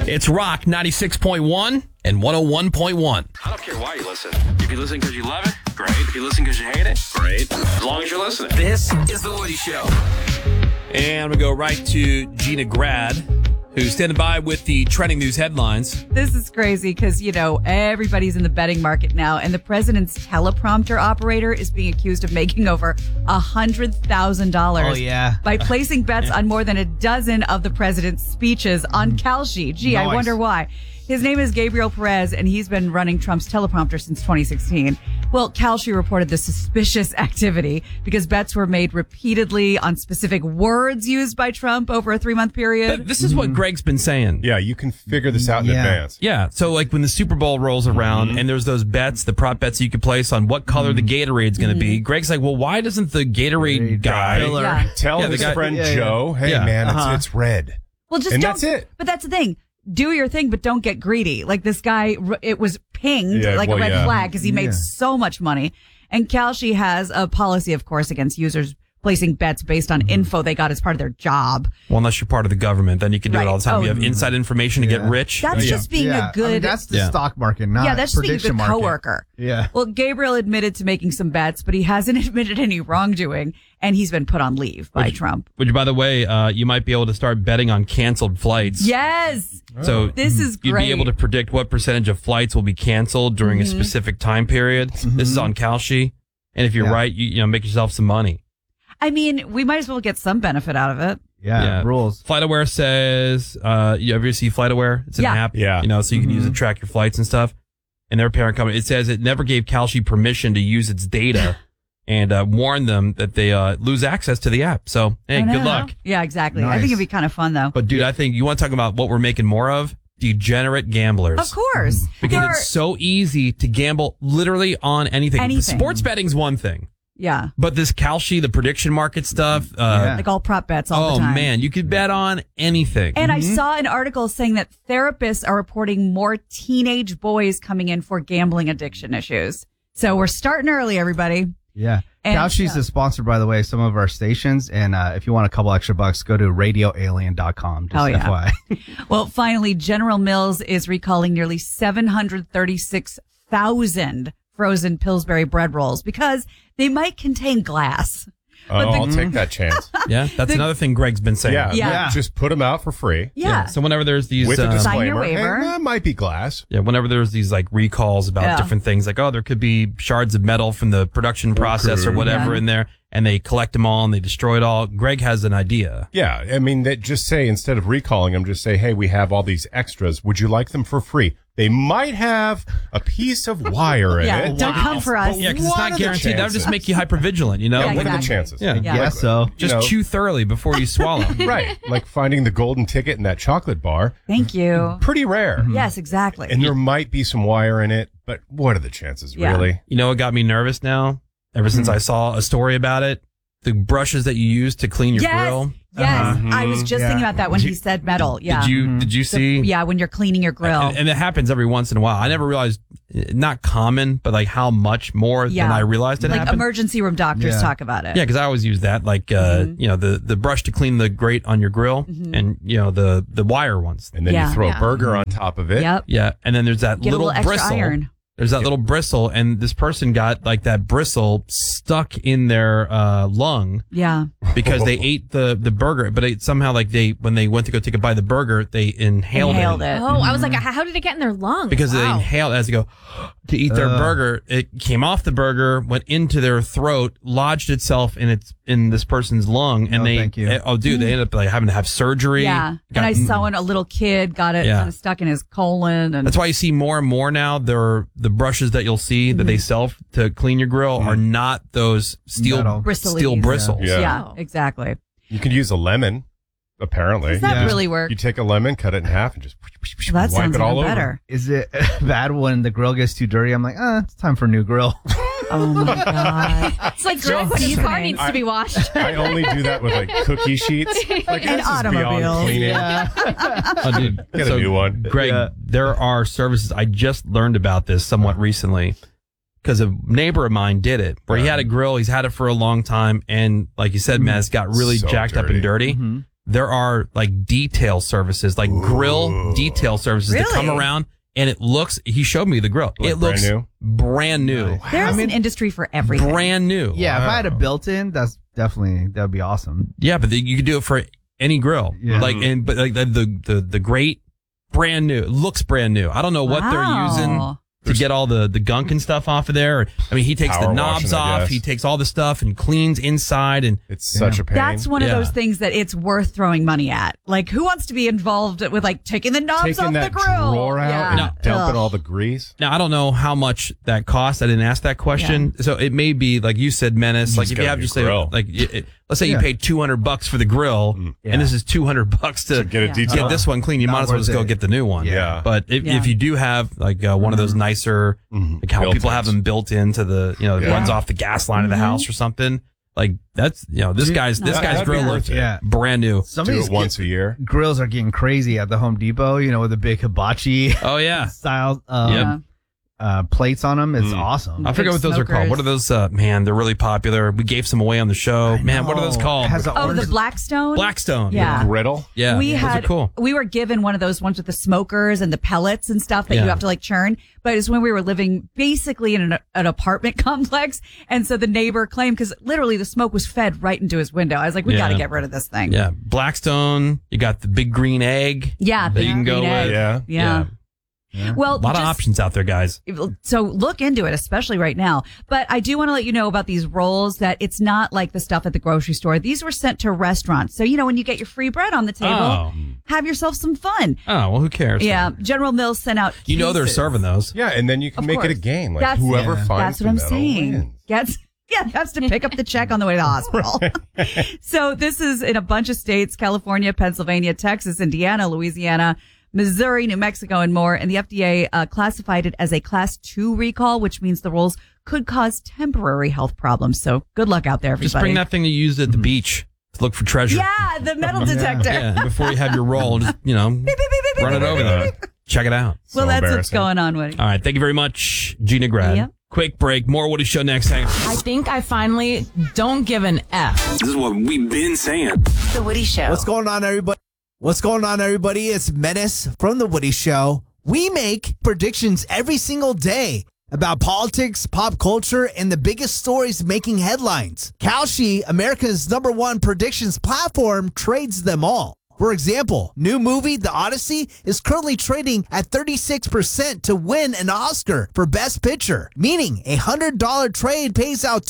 It's Rock 96.1 and 101.1. I don't care why you listen. If you listen because you love it, great. If you listen because you hate it, great. As long as you're listening. This is The Woody Show. And we go right to Gina Grad, who's standing by with the trending news headlines. This is crazy because, everybody's in the betting market now, and the president's teleprompter operator is being accused of making over $100,000 by placing bets on more than a dozen of the president's speeches on Kalshi. Gee, nice. I wonder why. His name is Gabriel Perez, and he's been running Trump's teleprompter since 2016. Well, Kalshi reported the suspicious activity because bets were made repeatedly on specific words used by Trump over a 3-month period. This is what Greg's been saying. Yeah, you can figure this out in advance. Yeah, so like when the Super Bowl rolls around and there's those bets, the prop bets you could place on what color the Gatorade's going to be, Greg's like, well, why doesn't the Gatorade guy tell his friend Joe, hey, man, it's red. Well, just and don't. That's it. But that's the thing. Do your thing, but don't get greedy. Like this guy, it was pinged a red flag because he made so much money. And Kalshi has a policy, of course, against users placing bets based on info they got as part of their job. Well, unless you're part of the government, then you can do it all the time. You have inside information to get rich. That's just being a good... that's the stock market, not that's just being a good coworker. Yeah. Well, Gabriel admitted to making some bets, but he hasn't admitted any wrongdoing, and he's been put on leave by Trump. Which, by the way, you might be able to start betting on canceled flights. Yes! So this is great. You'd be able to predict what percentage of flights will be canceled during a specific time period. This is on Kalshi. And if you're right, you make yourself some money. I mean, we might as well get some benefit out of it. Yeah. Rules. FlightAware says, you ever see FlightAware? It's an app. Yeah. So you can use it to track your flights and stuff. And their parent company, it says it never gave Kalshi permission to use its data and warned them that they lose access to the app. So, hey, good luck. Yeah, exactly. Nice. I think it'd be kind of fun, though. But, dude, I think you want to talk about what we're making more of? Degenerate gamblers. Of course. Because it's so easy to gamble literally on anything. Sports betting's one thing. Yeah. But this Kalshi, the prediction market stuff. Like all prop bets all the time. Oh, man. You could bet on anything. And I saw an article saying that therapists are reporting more teenage boys coming in for gambling addiction issues. So we're starting early, everybody. Yeah. Kalshi's is sponsored, by the way, some of our stations. And if you want a couple extra bucks, go to radioalien.com. Just FYI. Well, finally, General Mills is recalling nearly 736,000 frozen Pillsbury bread rolls because they might contain glass. I'll take that chance. Yeah, that's another thing Greg's been saying. Yeah. Just put them out for free. Yeah. So whenever there's these... with a Sign disclaimer, your waiver. hey, that might be glass. Yeah, whenever there's these like recalls about different things, like, there could be shards of metal from the production process or whatever in there, and they collect them all and they destroy it all. Greg has an idea. Yeah, I mean, just say, instead of recalling them, just say, hey, we have all these extras. Would you like them for free? They might have a piece of wire in it. Don't come for us. Yeah, because it's not guaranteed. That would just make you hypervigilant, Yeah, what are the chances? Yeah. Just chew thoroughly before you swallow. Right. Like finding the golden ticket in that chocolate bar. Thank you. Pretty rare. Yes, exactly. And there might be some wire in it, but what are the chances, really? You know what got me nervous now? Ever since I saw a story about it? The brushes that you use to clean your grill. Yes, I was just thinking about that when he said metal. Yeah. Did you see? When you're cleaning your grill. And it happens every once in a while. I never realized, not common, but like how much more than I realized it happened. Like emergency room doctors talk about it. Yeah, because I always use that, like, the brush to clean the grate on your grill and, the wire ones. And then you throw a burger on top of it. Yep. Yeah, and then there's that Get little a little bristle. extra iron. There's that little bristle, and this person got like that bristle stuck in their lung. Yeah. Because they ate the burger, but somehow when they went to go take a bite of the burger, they inhaled it. Oh, I was like, how did it get in their lungs? Because they inhaled as they go to eat their burger. It came off the burger, went into their throat, lodged itself in this person's lung, and they ended up like having to have surgery. Yeah. And I saw a little kid got it kind of stuck in his colon, and that's why you see more and more now. The brushes that you'll see that they sell to clean your grill are not those steel bristles. Yeah, exactly. You could use a lemon, apparently. Does that really work? You take a lemon, cut it in half, and just that wipe sounds it all even over. better. Is it bad when the grill gets too dirty? I'm like, it's time for a new grill. Oh my God. It's like Greg when his car needs to be washed. I only do that with like cookie sheets. Like, and this is beyond automobiles. cleaning. Oh, dude. Get a new one. Greg, there are services. I just learned about this somewhat recently because a neighbor of mine did it, where he had a grill. He's had it for a long time. And like you said, man, it's got really So jacked up and dirty. there are like detail services, like grill detail services that come around. And he showed me the grill. Like it looks brand new. Nice. There's an industry for everything. Brand new. Yeah, if I had a built-in, that would be awesome. Yeah, but you could do it for any grill. Yeah. But the great brand new. It looks brand new. I don't know what they're using to get all the gunk and stuff off of there. I mean, he takes the knobs off. He takes all the stuff and cleans inside. And it's such a pain. That's one of those things that it's worth throwing money at. Like, who wants to be involved with like taking the knobs off the grill? Drawer out and dumping all the grease? Now, I don't know how much that costs. I didn't ask that question. Yeah. So it may be, like you said, Menace. Like if you have just let's say you paid $200 for the grill, and this is $200 to get this one clean. You might as well just go get the new one. Yeah. But if you do have like one of those nicer, like how people have them built into the, it runs off the gas line of the house or something. Like that's this guy's grill looks brand new. Do it once a year. Grills are getting crazy at the Home Depot. With the big hibachi. Oh yeah, style. Plates on them. It's awesome. I forget what those are called. What are those? Man, they're really popular. We gave some away on the show. Man, what are those called? The Blackstone. Blackstone. Yeah. Griddle. Yeah. Those are cool. We were given one of those ones with the smokers and the pellets and stuff that you have to like churn. But it's when we were living basically in an apartment complex. And so the neighbor claimed, because literally the smoke was fed right into his window. I was like, we got to get rid of this thing. Yeah. Blackstone. You got the big green egg. Yeah. That you can go with. Yeah. Yeah. Well, a lot of options out there, guys. So look into it, especially right now. But I do want to let you know about these rolls, that it's not like the stuff at the grocery store. These were sent to restaurants. So, when you get your free bread on the table, have yourself some fun. Oh, well, who cares? Yeah. General Mills sent out cases. They're serving those. Yeah, and then you can make it a game. Like whoever finds that's what I'm metal saying. wins. Has to pick up the check on the way to the hospital. So this is in a bunch of states: California, Pennsylvania, Texas, Indiana, Louisiana, Missouri, New Mexico, and more. And the FDA classified it as a Class 2 recall, which means the rolls could cause temporary health problems. So good luck out there, everybody. Just bring that thing you used at the beach to look for treasure. Yeah, the metal detector. Yeah, before you have your roll, just, run it over there. Check it out. Well, that's what's going on, Woody. All right. Thank you very much, Gina Grad. Yep. Quick break. More Woody Show next. Hang on. I think I finally don't give an F. This is what we've been saying. The Woody Show. What's going on, everybody? It's Menace from The Woody Show. We make predictions every single day about politics, pop culture, and the biggest stories making headlines. Kalshi, America's #1 predictions platform, trades them all. For example, new movie The Odyssey is currently trading at 36% to win an Oscar for Best Picture, meaning a $100 trade pays out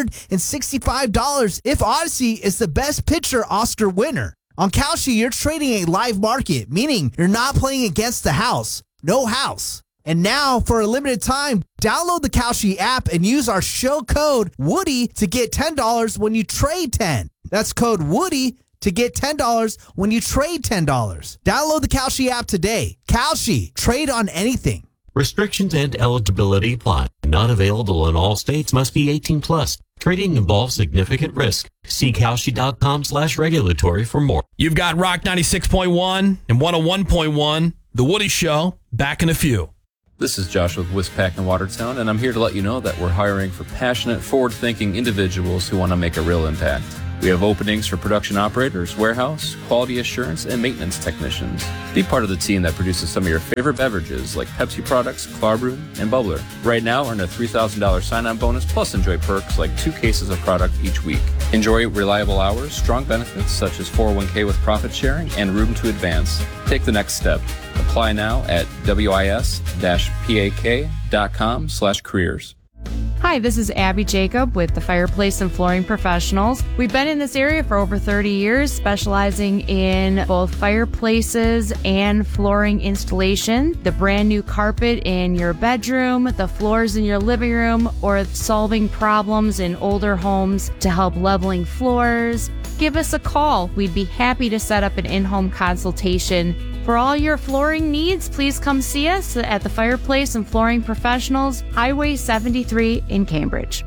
$265 if Odyssey is the Best Picture Oscar winner. On Kalshi, you're trading a live market, meaning you're not playing against the house. No house. And now, for a limited time, download the Kalshi app and use our show code Woody to get $10 when you trade 10. That's code Woody to get $10 when you trade $10. Download the Kalshi app today. Kalshi, trade on anything. Restrictions and eligibility apply. Not available in all states. Must be 18 plus. Trading involves significant risk. See Kalshi.com/regulatory for more. You've got Rock 96.1 and 101.1. The Woody Show. Back in a few. This is Josh with Wispack in Watertown, and I'm here to let you know that we're hiring for passionate, forward-thinking individuals who want to make a real impact. We have openings for production operators, warehouse, quality assurance, and maintenance technicians. Be part of the team that produces some of your favorite beverages like Pepsi products, Clarbrew, and Bubbler. Right now, earn a $3,000 sign-on bonus plus enjoy perks like 2 cases of product each week. Enjoy reliable hours, strong benefits such as 401k with profit sharing, and room to advance. Take the next step. Apply now at wis-pak.com/careers. Hi, this is Abby Jacob with the Fireplace and Flooring Professionals. We've been in this area for over 30 years, specializing in both fireplaces and flooring installation, the brand new carpet in your bedroom, the floors in your living room, or solving problems in older homes to help leveling floors. Give us a call. We'd be happy to set up an in-home consultation. For all your flooring needs, please come see us at the Fireplace and Flooring Professionals, Highway 73 in Cambridge.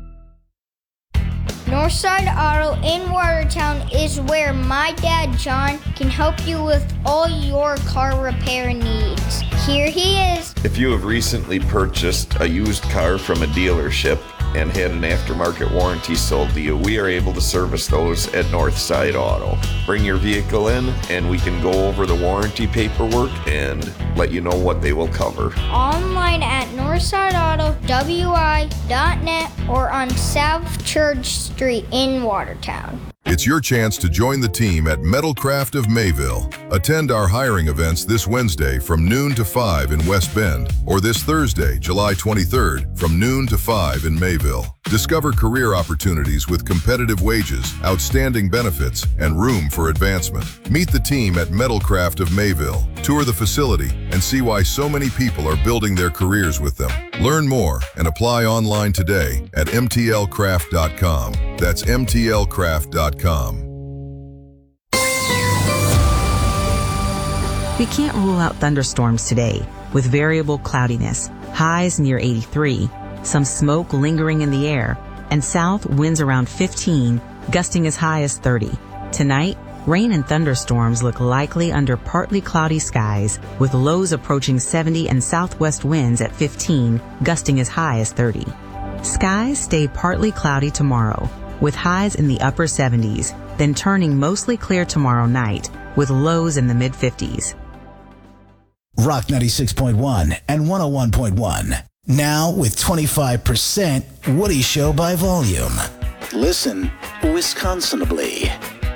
Northside Auto in Watertown is where my dad, John, can help you with all your car repair needs. Here he is. If you have recently purchased a used car from a dealership, and had an aftermarket warranty sold to you, we are able to service those at Northside Auto. Bring your vehicle in and we can go over the warranty paperwork and let you know what they will cover. Online at northsideautowi.net or on South Church Street in Watertown. It's your chance to join the team at Metalcraft of Mayville. Attend our hiring events this Wednesday from noon to 5 in West Bend, or this Thursday, July 23rd, from noon to 5 in Mayville. Discover career opportunities with competitive wages, outstanding benefits, and room for advancement. Meet the team at Metalcraft of Mayville. Tour the facility and see why so many people are building their careers with them. Learn more and apply online today at mtlcraft.com. That's mtlcraft.com. We can't rule out thunderstorms today, with variable cloudiness, highs near 83, some smoke lingering in the air, and south winds around 15, gusting as high as 30. Tonight, rain and thunderstorms look likely under partly cloudy skies, with lows approaching 70 and southwest winds at 15, gusting as high as 30. Skies stay partly cloudy tomorrow, with highs in the upper 70s, then turning mostly clear tomorrow night, with lows in the mid-50s. Rock 96.1 and 101.1. Now with 25% Woody Show by volume. Listen Wisconsinably.